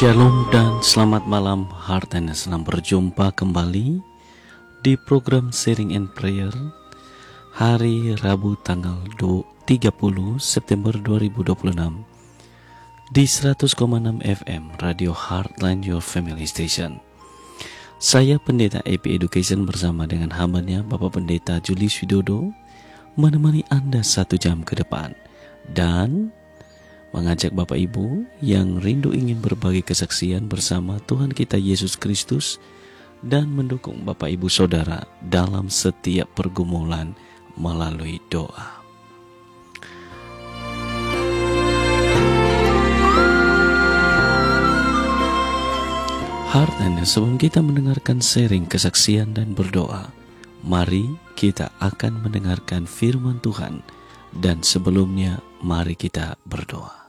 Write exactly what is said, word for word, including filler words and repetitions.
Shalom dan selamat malam, Heart and Senang berjumpa kembali di program Sharing and Prayer hari Rabu tanggal tiga puluh September dua ribu dua puluh enam di seratus koma enam F M Radio Heartline Your Family Station. Saya Pendeta A P Education bersama dengan hambanya Bapak Pendeta Julius Widodo menemani Anda satu jam ke depan dan mengajak Bapak Ibu yang rindu ingin berbagi kesaksian bersama Tuhan kita Yesus Kristus dan mendukung Bapak Ibu Saudara dalam setiap pergumulan melalui doa. Hartanya sebelum kita mendengarkan sharing kesaksian dan berdoa, mari kita akan mendengarkan firman Tuhan dan sebelumnya mari kita berdoa.